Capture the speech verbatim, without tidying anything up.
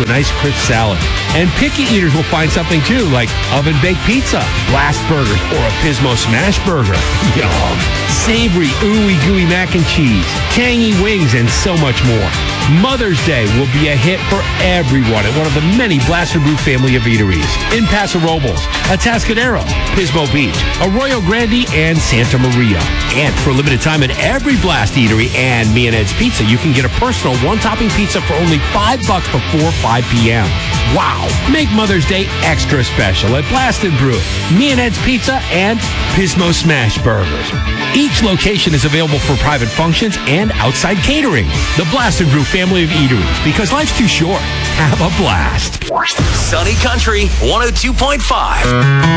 a nice crisp salad. And picky eaters will find something too, like oven-baked pizza, blast burgers, or a Pismo smash burger. Yum. Savory, ooey gooey mac and cheese, tangy wings, and so much more. Mother's Day will be a hit for everyone at one of the many Blast and Brew family of eateries in Paso Robles, Atascadero, Pismo Beach, Arroyo Grande, and Santa Maria. And for a limited time at every Blast Eatery and Me and Ed's Pizza, you can get a personal one-topping pizza for only five bucks before five p.m. Wow! Make Mother's Day extra special at Blast and Brew, Me and Ed's Pizza, and Pismo Smash Burgers. Each location is available for private functions and outside catering. The Blast and Brew family of eateries, because life's too short. Have a blast. Sunny Country one oh two point five.